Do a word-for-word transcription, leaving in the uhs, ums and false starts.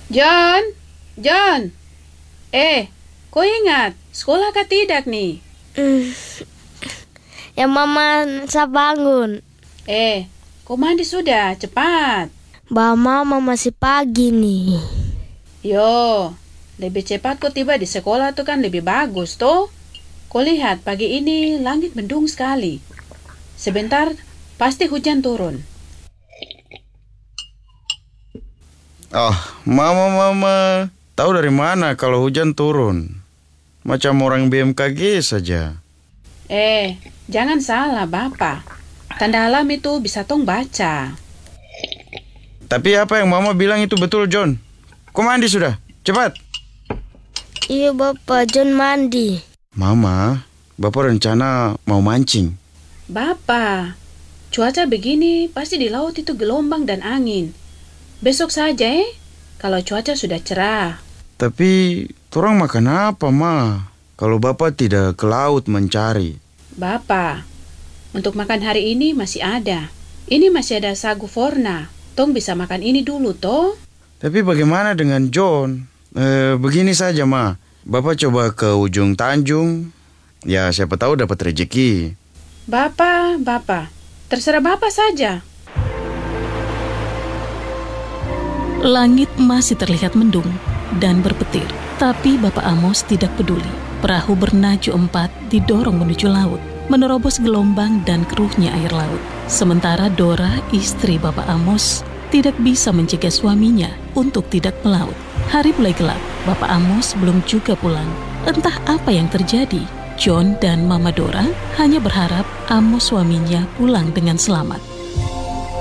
John, John, eh, kau ingat sekolah kah tidak nih? Hmm. Ya mama, saya bangun. Eh, kau mandi sudah, cepat. Mama, mama masih pagi nih. Yo, lebih cepat kau tiba di sekolah tuh kan lebih bagus toh. Kau lihat pagi ini langit mendung sekali. Sebentar pasti hujan turun. Oh, mama mama, tahu dari mana kalau hujan turun? Macam orang B M K G saja. Eh, jangan salah Bapak. Tanda alam itu bisa tong baca. Tapi apa yang mama bilang itu betul, John. Kau mandi sudah? Cepat. Iya Bapak, John mandi. Mama, Bapak rencana mau mancing. Bapak, cuaca begini pasti di laut itu gelombang dan angin. Besok saja eh, kalau cuaca sudah cerah. Tapi, torang makan apa, Ma? Kalau Bapak tidak ke laut mencari. Bapak, untuk makan hari ini masih ada. Ini masih ada sagu forna. Tong bisa makan ini dulu, toh. Tapi bagaimana dengan John? Eh, begini saja, Ma. Bapak coba ke ujung Tanjung. Ya, siapa tahu dapat rezeki. Bapak, Bapak, terserah Bapak saja. Langit masih terlihat mendung dan berpetir, tapi Bapak Amos tidak peduli. Perahu bernaju empat didorong menuju laut, menerobos gelombang dan keruhnya air laut. Sementara Dora, istri Bapak Amos, tidak bisa mencegah suaminya untuk tidak melaut. Hari mulai gelap, Bapak Amos belum juga pulang. Entah apa yang terjadi, John dan Mama Dora hanya berharap Amos suaminya pulang dengan selamat.